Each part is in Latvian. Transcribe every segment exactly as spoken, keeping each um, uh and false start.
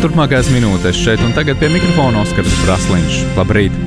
turpmākās minūtes šeit un tagad pie mikrofona Oskars Brasliņš. Labrīt!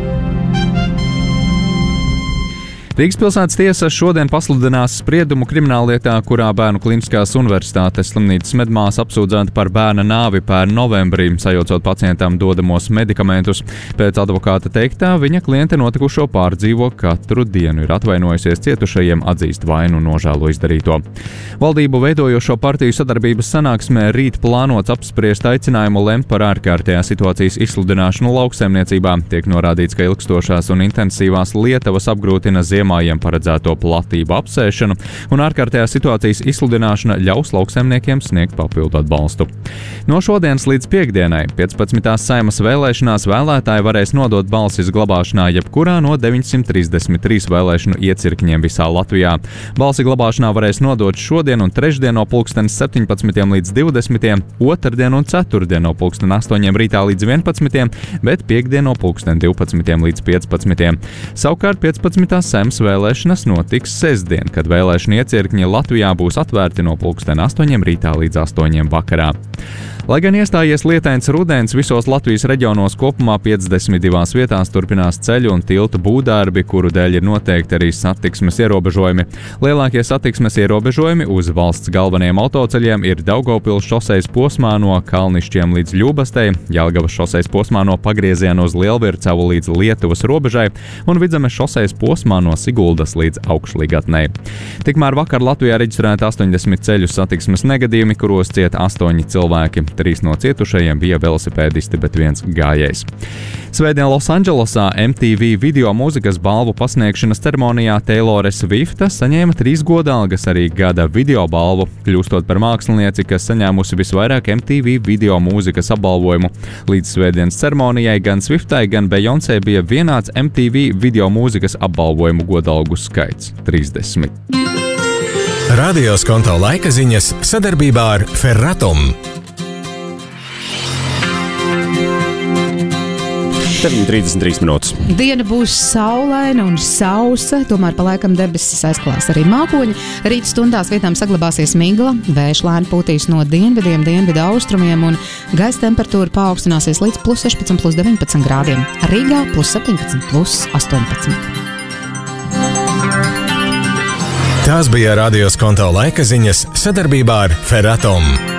Rīgas pilsētas tiesa šodien pasludinās spriedumu krimināllietā, kurā Bērnu Kliniskās universitātes slimnīcas medmāsa apsūdzēta par bērna nāvi pērn novembrī, sajaucot pacientam dodamos medikamentus. Pēc advokāta teiktā, viņa kliente notikušo pārdzīvo katru dienu, ir atvainojusies cietušajiem, atzīst vainu un nožēlo izdarīto. Valdību veidojošo partiju sadarbības sanāksmē rīt plānots apspriest aicinājumu lemt par ārkārtējā situācijas izsludināšanu lauksaimniecībā. Tiek norādīts, ka ilgstošās un intensīvās lietavas apgrūtina ziemā mājiem paredzēto platību apsēšanu, un ārkārtējā situācijas izsludināšana ļaus lauksaimniekiem sniegt papildu atbalstu. No šodienas līdz piekdienai, piecpadsmitās Saeimas vēlēšanās, vēlētāji varēs nodot balsis glabāšanā jebkurā no deviņsimt trīsdesmit trīs vēlēšanu iecirkņiem visā Latvijā. Balsi glabāšanā varēs nodot šodien un trešdien no pulkstens septiņpadsmitiem līdz divdesmitiem, otrdien un ceturtdien no pulksten astoņiem rītā līdz vienpadsmitiem, bet piekdien no pulksten divpadsmitiem līdz piecpadsmitiem. Savukārt piecpadsmitās Saeimas vēlēšanas notiks sestdien, kad vēlēšana iecirkņi Latvijā būs atvērti no pulksten astoņiem rītā līdz astoņiem vakarā. Lai gan iestājies lietains rudens, visos Latvijas reģionos kopumā piecdesmit divās vietās turpinās ceļu un tiltu būvdarbi, kuru dēļ ir noteikti arī satiksmes ierobežojumi. Lielākie satiksmes ierobežojumi uz valsts galvenajiem autoceļiem ir Daugavpils šosejas posmā no Kalnišķiem līdz Ļubastei, Jelgavas šosejas posmā no pagrieziena uz Lielvircavu līdz Lietuvas robežai un Vidzemes šosejas posmā no Siguldas līdz Augšligatnei. Tikmēr vakar Latvijā reģistrēta astoņdesmit ceļu satiksmes negadījumi, kuros cieta astoņi cilvēki. Trīs no cietušajiem bija velosipēdisti, bet viens gājējs. Svētdien Losandželosā M T V video mūzikas balvu pasniegšanas ceremonijā Taylore Swifta saņēma trīs godalgas, arī gada video balvu, kļūstot par mākslinieci, kas saņēmusi visvairāk M T V video mūzikas apbalvojumu. Līdz svētdienas ceremonijai gan Swiftai, gan Beyoncé bija vienāds M T V video mūzikas apbalvojumu godalgu skaits – trīsdesmit. Radio Skonto laika ziņas sadarbībā ar Ferratum. deviņi trīsdesmit trīs minūtes. Diena būs saulaina un sausa, tomēr pa laikam debesis aizklās arī mākoņi. Rīt stundās vietām saglabāsies migla, vējš lēni pūtīs no dienvidiem, dienvidu austrumiem un gaisa temperatūra paaugstināsies līdz plus sešpadsmit, plus deviņpadsmit grādiem. Rīgā plus septiņpadsmit, plus astoņpadsmit. Tās bija Radio Skonto laika ziņas sadarbībā ar Ferratum.